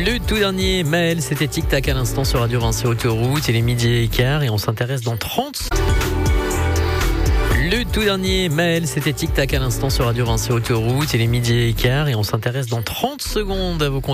Le tout dernier Maël, c'était Tic Tac à l'instant sur Radio Vinci Autoroute. Il est 12h15 et on s'intéresse dans 30. Le tout dernier Maël, c'était Tic Tac à l'instant sur Radio Vinci Autoroute. Il est 12h15 et on s'intéresse dans 30 secondes à vos